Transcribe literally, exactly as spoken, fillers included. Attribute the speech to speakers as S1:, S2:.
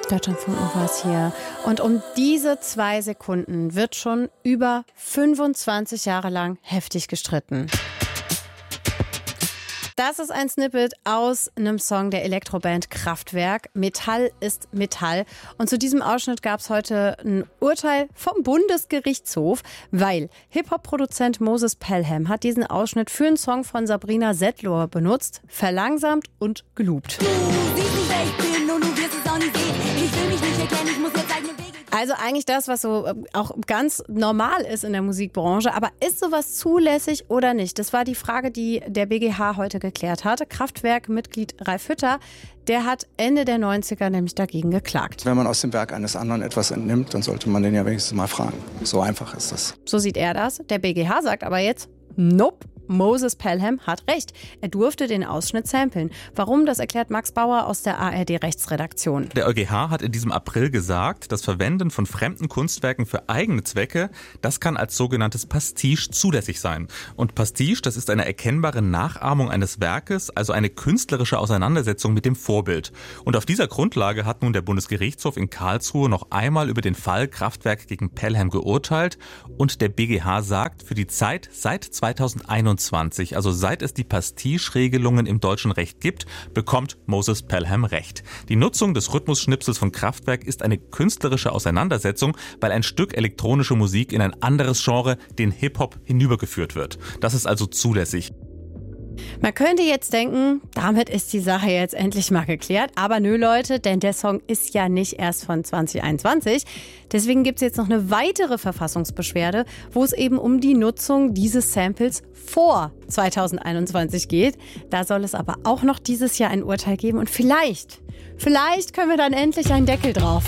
S1: Deutschlandfunk Nova ist hier. Und um diese zwei Sekunden wird schon über fünfundzwanzig Jahre lang heftig gestritten. Das ist ein Snippet aus einem Song der Elektroband Kraftwerk. Metall ist Metall. Und zu diesem Ausschnitt gab es heute ein Urteil vom Bundesgerichtshof, weil Hip-Hop-Produzent Moses Pelham hat diesen Ausschnitt für einen Song von Sabrina Setlur benutzt, verlangsamt und geloopt.
S2: Du siehst nicht, wer ich bin und du wirst es auch nicht sehen. Ich will mich nicht erkennen, ich muss jetzt eigene Wege.
S1: Also eigentlich das, was so auch ganz normal ist in der Musikbranche. Aber ist sowas zulässig oder nicht? Das war die Frage, die der B G H heute geklärt hat. Kraftwerk-Mitglied Ralf Hütter, der hat Ende der neunziger nämlich dagegen geklagt.
S3: Wenn man aus dem Werk eines anderen etwas entnimmt, dann sollte man den ja wenigstens mal fragen. So einfach ist das.
S1: So sieht er das. Der B G H sagt aber jetzt, nope. Moses Pelham hat recht. Er durfte den Ausschnitt samplen. Warum, das erklärt Max Bauer aus der A R D-Rechtsredaktion.
S4: Der EuGH hat in diesem April gesagt, das Verwenden von fremden Kunstwerken für eigene Zwecke, das kann als sogenanntes Pastiche zulässig sein. Und Pastiche, das ist eine erkennbare Nachahmung eines Werkes, also eine künstlerische Auseinandersetzung mit dem Vorbild. Und auf dieser Grundlage hat nun der Bundesgerichtshof in Karlsruhe noch einmal über den Fall Kraftwerk gegen Pelham geurteilt. Und der B G H sagt, für die Zeit seit zweitausendeinundzwanzig, also seit es die Pastiche-Regelungen im deutschen Recht gibt, bekommt Moses Pelham Recht. Die Nutzung des Rhythmusschnipsels von Kraftwerk ist eine künstlerische Auseinandersetzung, weil ein Stück elektronische Musik in ein anderes Genre, den Hip-Hop, hinübergeführt wird. Das ist also zulässig.
S1: Man könnte jetzt denken, damit ist die Sache jetzt endlich mal geklärt. Aber nö, Leute, denn der Song ist ja nicht erst von zwanzig einundzwanzig. Deswegen gibt es jetzt noch eine weitere Verfassungsbeschwerde, wo es eben um die Nutzung dieses Samples vor zweitausendeinundzwanzig geht. Da soll es aber auch noch dieses Jahr ein Urteil geben. Und vielleicht, vielleicht können wir dann endlich einen Deckel drauf